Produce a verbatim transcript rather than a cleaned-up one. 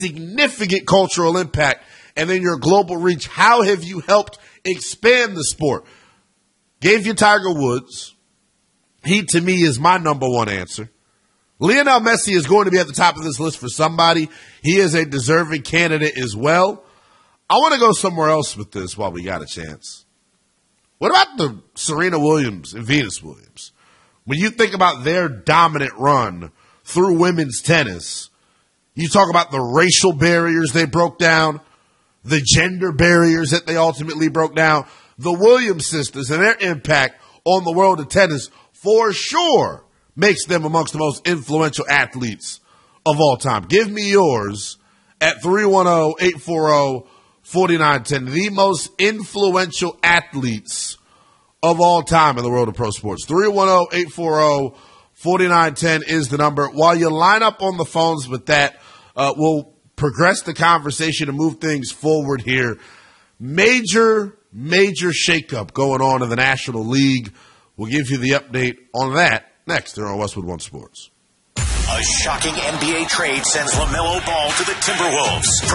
significant cultural impact, and then your global reach. How have you helped expand the sport? Gave you Tiger Woods. He, to me, is my number one answer. Lionel Messi is going to be at the top of this list for somebody. He is a deserving candidate as well. I want to go somewhere else with this while we got a chance. What about the Serena Williams and Venus Williams? When you think about their dominant run through women's tennis, you talk about the racial barriers they broke down, the gender barriers that they ultimately broke down, the Williams sisters and their impact on the world of tennis for sure makes them amongst the most influential athletes of all time. Give me yours at three one zero, eight four zero, four nine one zero. The most influential athletes of all time in the world of pro sports. three one zero, eight four zero, four nine one zero is the number. While you line up on the phones with that, uh, we'll progress the conversation and move things forward here. Major, major shakeup going on in the National League. We'll give you the update on that next here on Westwood One Sports. A shocking N B A trade sends LaMelo Ball to the Timberwolves.